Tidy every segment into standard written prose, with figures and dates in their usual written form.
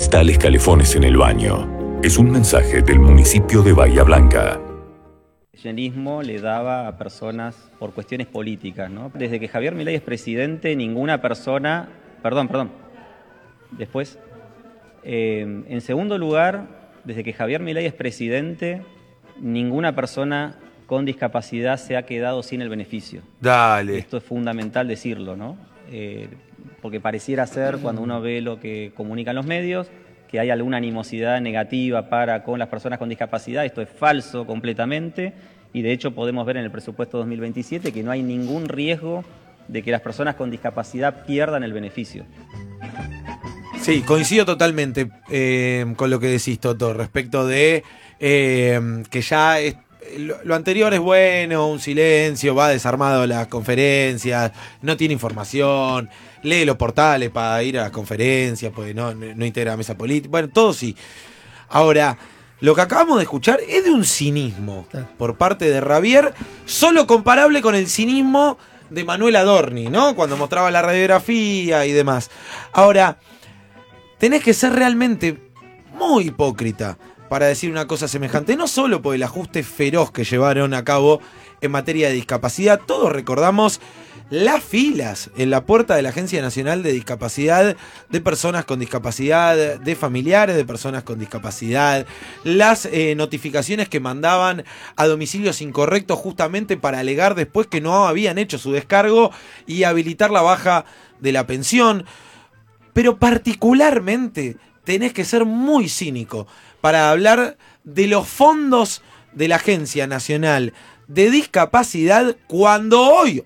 instale escalefones en el baño. Es un mensaje del municipio de Bahía Blanca. El kirchnerismo le daba a personas por cuestiones políticas, ¿no? Desde que Javier Milei es presidente, ninguna persona... Perdón. Después, en segundo lugar, desde que Javier Milei es presidente, ninguna persona con discapacidad se ha quedado sin el beneficio. Dale. Esto es fundamental decirlo, ¿no? Porque pareciera ser, cuando uno ve lo que comunican los medios, que hay alguna animosidad negativa con las personas con discapacidad. Esto es falso completamente, y de hecho podemos ver en el presupuesto 2027 que no hay ningún riesgo de que las personas con discapacidad pierdan el beneficio. Sí, coincido totalmente con lo que decís, Toto, respecto de que ya lo anterior es bueno, un silencio, va desarmado las conferencias, no tiene información, lee los portales para ir a las conferencias, porque no integra la mesa política, bueno, todo sí. Ahora, lo que acabamos de escuchar es de un cinismo por parte de Javier, solo comparable con el cinismo de Manuel Adorni, ¿no? Cuando mostraba la radiografía y demás. Ahora, tenés que ser realmente muy hipócrita para decir una cosa semejante, no solo por el ajuste feroz que llevaron a cabo en materia de discapacidad. Todos recordamos las filas en la puerta de la Agencia Nacional de Discapacidad de personas con discapacidad, de familiares de personas con discapacidad, las notificaciones que mandaban a domicilios incorrectos justamente para alegar después que no habían hecho su descargo y habilitar la baja de la pensión. Pero particularmente tenés que ser muy cínico para hablar de los fondos de la Agencia Nacional de Discapacidad cuando hoy,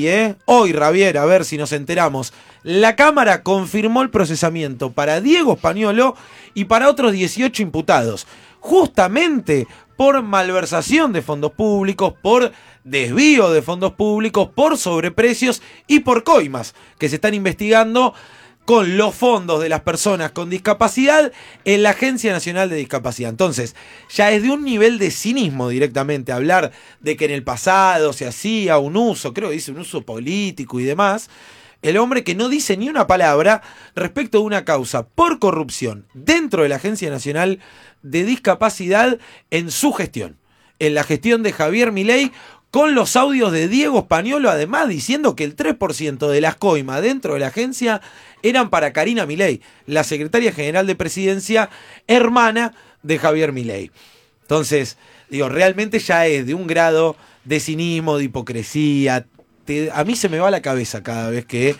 Javier, a ver si nos enteramos, la Cámara confirmó el procesamiento para Diego Españolo y para otros 18 imputados, justamente por malversación de fondos públicos, por desvío de fondos públicos, por sobreprecios y por coimas que se están investigando con los fondos de las personas con discapacidad en la Agencia Nacional de Discapacidad. Entonces, ya es de un nivel de cinismo directamente hablar de que en el pasado se hacía un uso, creo que dice un uso político y demás, el hombre que no dice ni una palabra respecto de una causa por corrupción dentro de la Agencia Nacional de Discapacidad en su gestión, en la gestión de Javier Milei, con los audios de Diego Españolo, además diciendo que el 3% de las coimas dentro de la agencia eran para Karina Milei, la secretaria general de Presidencia, hermana de Javier Milei. Entonces, digo, realmente ya es de un grado de cinismo, de hipocresía. A mí se me va la cabeza cada vez que...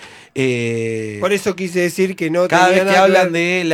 Por eso quise decir que no cada tenía vez que nada hablan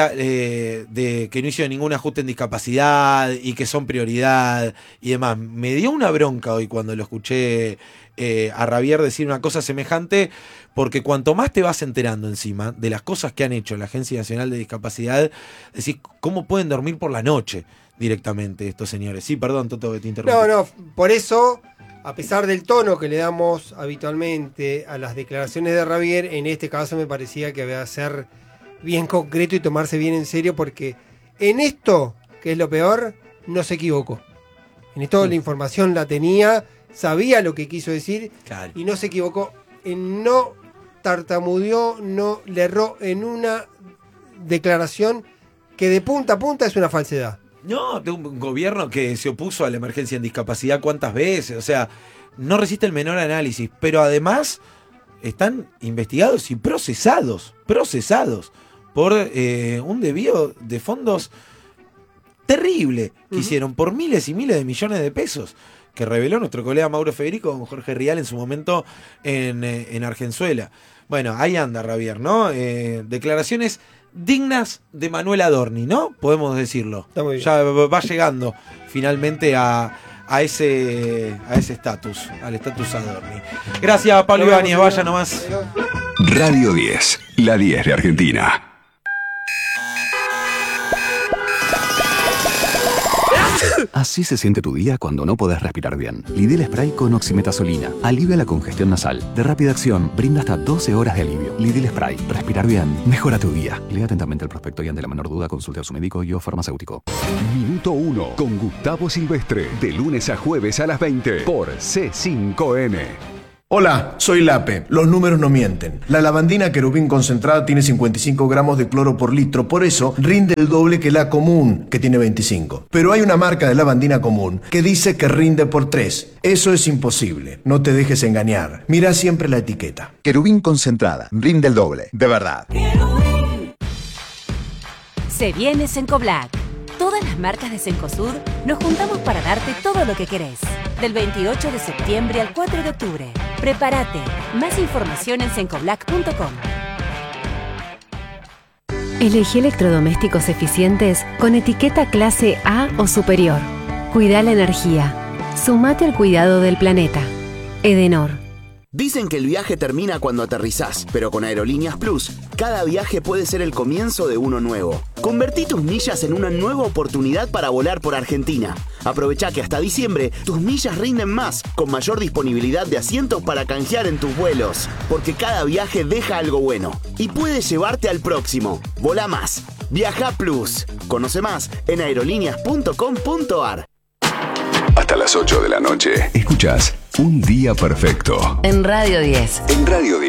de que no hicieron ningún ajuste en discapacidad y que son prioridad y demás. Me dio una bronca hoy cuando lo escuché a Javier decir una cosa semejante, porque cuanto más te vas enterando encima de las cosas que han hecho en la Agencia Nacional de Discapacidad, decís, ¿cómo pueden dormir por la noche directamente estos señores? Sí, perdón, Toto, que te interrumpí. No, por eso... A pesar del tono que le damos habitualmente a las declaraciones de Javier, en este caso me parecía que había que ser bien concreto y tomarse bien en serio, porque en esto, que es lo peor, no se equivocó. En esto la información la tenía, sabía lo que quiso decir, claro, y no se equivocó. No tartamudeó, no le erró en una declaración que de punta a punta es una falsedad. No, de un gobierno que se opuso a la emergencia en discapacidad cuántas veces, o sea, no resiste el menor análisis, pero además están investigados y procesados por un desvío de fondos terrible que hicieron por miles y miles de millones de pesos, que reveló nuestro colega Mauro Federico con Jorge Rial en su momento en Argenzuela. Bueno, ahí anda Javier, ¿no? Declaraciones dignas de Manuel Adorni, ¿no? Podemos decirlo. Ya va llegando finalmente a ese estatus, al estatus Adorni. Gracias, Pablo Ibáñez, vaya nomás. Radio 10, la 10 de Argentina. Así se siente tu día cuando no podés respirar bien. Lidl Spray con oximetazolina. Alivia la congestión nasal. De rápida acción, brinda hasta 12 horas de alivio. Lidl Spray. Respirar bien. Mejora tu día. Lea atentamente el prospecto y ante la menor duda consulte a su médico y o farmacéutico. Minuto 1 con Gustavo Silvestre. De lunes a jueves a las 20 por C5N. Hola, soy Lape. Los números no mienten. La lavandina Querubín concentrada tiene 55 gramos de cloro por litro, por eso rinde el doble que la común, que tiene 25. Pero hay una marca de lavandina común que dice que rinde por 3. Eso es imposible. No te dejes engañar. Mira siempre la etiqueta. Querubín concentrada, rinde el doble, de verdad. Se viene Cencoblac. Todas las marcas de Cencosud nos juntamos para darte todo lo que querés. Del 28 de septiembre al 4 de octubre. Prepárate. Más información en cencoblac.com. Elegí electrodomésticos eficientes con etiqueta clase A o superior. Cuida la energía. Sumate al cuidado del planeta. Edenor. Dicen que el viaje termina cuando aterrizás, pero con Aerolíneas Plus, cada viaje puede ser el comienzo de uno nuevo. Convertí tus millas en una nueva oportunidad para volar por Argentina. Aprovecha que hasta diciembre tus millas rinden más, con mayor disponibilidad de asientos para canjear en tus vuelos. Porque cada viaje deja algo bueno y puede llevarte al próximo. Volá más. Viaja Plus. Conoce más en aerolíneas.com.ar. Hasta las 8 de la noche. Escuchás Un Día Perfecto. En Radio 10. En Radio 10.